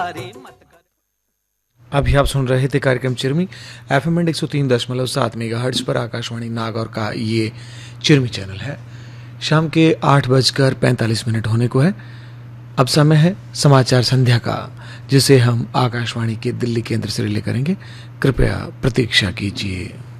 चिंगारी मत कर। अभी आप सुन रहे थे कार्यक्रम चिरमी FM 103.7 मेगाहर्ट्ज पर आकाशवाणी नागौर का ये चिरमी चैनल है। शाम के 8:45 होने को है। अब समय है समाचार संध्या का, जिसे हम आकाशवाणी के दिल्ली केंद्र से रिले करेंगे। कृपया प्रतीक्षा कीजिए।